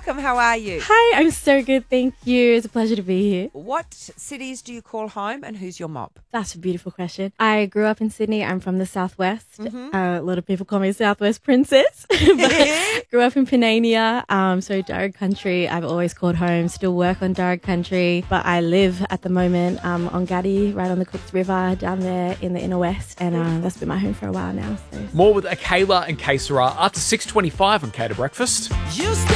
welcome. How are you? Hi, I'm so good, thank you. It's a pleasure to be here. What cities do you call home and who's your mob? That's a beautiful question. I grew up in Sydney. I'm from the southwest. A lot of people call me Southwest Princess. But grew up in Panania, so Darug Country. I've always called home. Still work on Darug Country, but I live at the moment on Gatti, right on the Cooks River, down there in the inner west, and that's been my home for a while now. So. More with Akela and K Sarah after 6:25 on Cater Breakfast. You